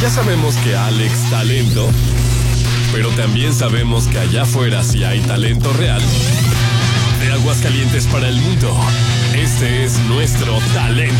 Ya sabemos que Alex talento, pero también sabemos que allá afuera sí hay talento real. De Aguascalientes para el mundo, este es nuestro talento.